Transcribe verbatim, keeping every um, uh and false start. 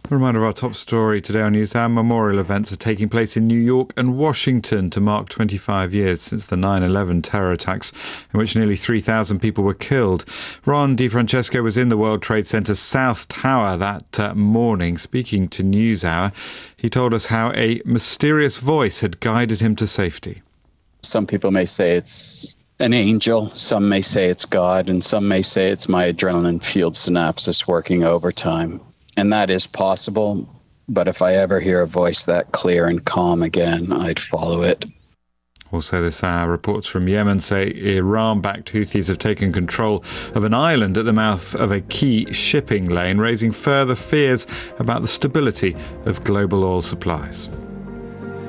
A reminder of our top story today on NewsHour. Memorial events are taking place in New York and Washington to mark twenty-five years since the nine eleven terror attacks in which nearly three thousand people were killed. Ron DeFrancesco was in the World Trade Center South Tower that uh, morning. Speaking to NewsHour, he told us how a mysterious voice had guided him to safety. Some people may say it's an angel, some may say it's God, and some may say it's my adrenaline-fueled synapses working overtime. And that is possible, but if I ever hear a voice that clear and calm again, I'd follow it. Also this hour, reports from Yemen say Iran-backed Houthis have taken control of an island at the mouth of a key shipping lane, raising further fears about the stability of global oil supplies.